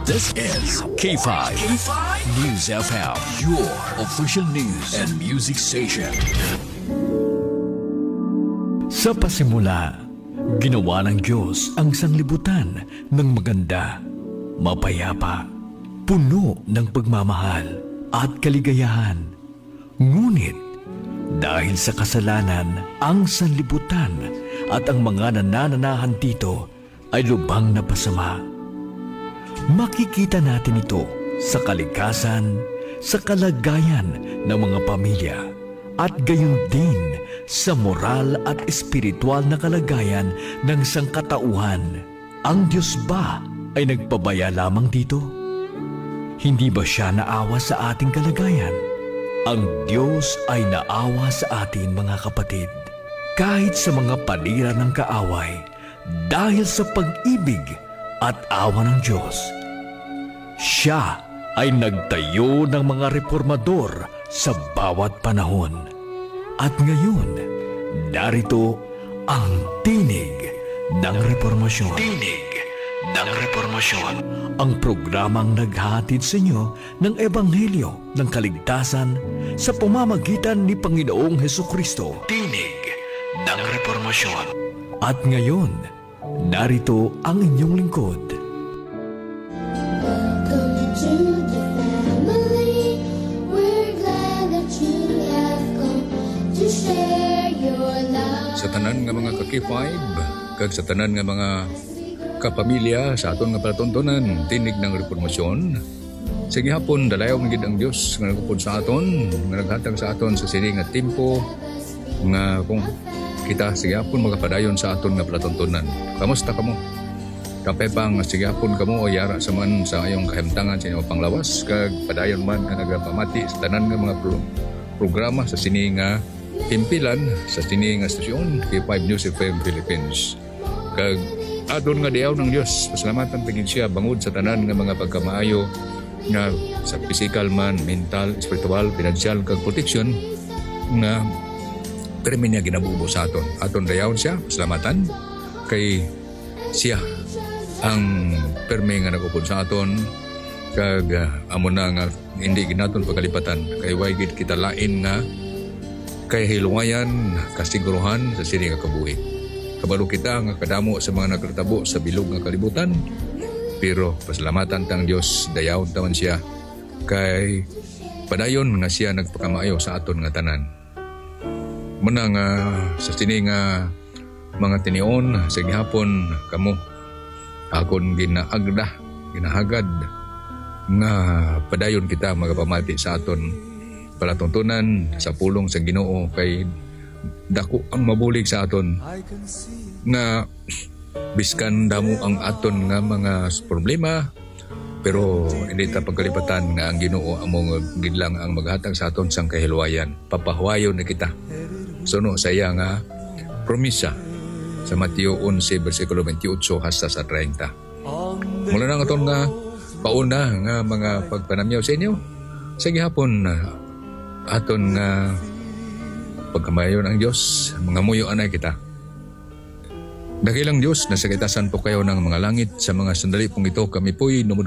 This is K5 News FM, your official news and music station. Sa pasimula, ginawa ng Diyos ang sanglibutan ng maganda, mapayapa, puno ng pagmamahal at kaligayahan. Ngunit, dahil sa kasalanan, ang sanlibutan at ang mga nanananahan dito ay lubhang napasama. Makikita natin ito sa kalikasan, sa kalagayan ng mga pamilya, at gayon din sa moral at espiritual na kalagayan ng sangkatauhan. Ang Diyos ba ay nagpabaya lamang dito? Hindi ba siya naawa sa ating kalagayan? Ang Diyos ay naawa sa atin, mga kapatid, kahit sa mga panira ng kaaway, dahil sa pag-ibig at awa ng Diyos. Siya ay nagtayo ng mga reformador sa bawat panahon. At ngayon, narito ang Tinig ng Reformasyon. Tinig ng Reformasyon. Ang programang naghahatid sa inyo ng Ebanghelyo ng Kaligtasan sa pamamagitan ni Panginoong Hesukristo. Tinig ng Reformasyon. At ngayon, narito ang inyong lingkod. Sa tanan nga mga ka-K5, kag sa tanan nga mga kapamilya sa aton nga palatuntunan, Tinig ng Reformasyon. Sige hapon, dalayaw ng ang Diyos nga nagupod sa aton, nga naghatag sa aton sa sini nga tempo, nga kung kita sige hapon magapadayon sa aton nga palatuntunan. Kamusta kamo? Kapepang sige hapon kamo o yara sa man sa ayong kahimtangan sa inyong panglawas, kag padayon man nga nagapamati sa tanan nga mga programa sa sini nga himpilan sa sini nga stasyon K5 News FM Philippines. Kag adon nga diaw ng Dios, pasalamatan pagid siya bangod sa tanan nga mga pagkamaayo nga sa physical man, mental, spiritual, financial kag protection nga permi niya ginabubo sa aton. Aton dayaw siya, pasalamatan kay siya ang permi nga nagupod sa aton kag amo na nga hindi ginaton pagkalipatan kay way gid kita lain nga kay hilungayan, kasiguruhan sa sini nga kabuhi. Kabalo kita nga kadamo sa mga nagtatabo sa bilog nga kalibutan, pero pasalamatan tang Dios dayaw taman siya kay padayon nga siya nagpakamaayo sa aton nga tanan. Muna nga sa sini nga mga tinion sa gihapon kamo akon ginahagad nga padayon kita magapamati sa aton palatuntunan sa pulong sa Ginoo kay dako ang mabulig sa aton nga biskan damo ang aton nga mga problema, pero hindi ta pagkalipatan nga ang Ginoo among gidlang ang maghatag sa aton sang kahilwayan. Papahuwayon na kita suno sa iya nga promisa sa Mateo 11 versikulo 28 hasta sa 30. Mula na aton nga pauna nga mga pagpanamyaw sa inyo sa gihapon aton nga pagkamayon ang Diyos, mga muyo anay kita. Dakilang Diyos, nasa kaitasan po kayo ng mga langit sa mga sandali pong ito, kami po'y